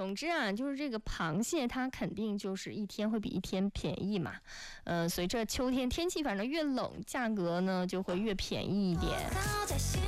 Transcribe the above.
总之啊，就是这个螃蟹它肯定就是一天会比一天便宜嘛。随着秋天天气反正越冷，价格呢就会越便宜一点。